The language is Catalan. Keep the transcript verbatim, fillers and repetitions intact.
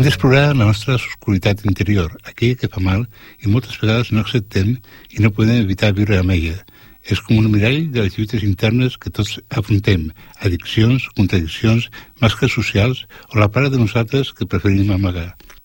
Hem d'explorar la nostra oscuritat interior, aquella que fa mal i moltes vegades no acceptem i no podem evitar viure amb ella. És com un mirall de les lluites internes que tots afrontem, addiccions, contradiccions, màscares socials o la part de nosaltres que preferim amagar.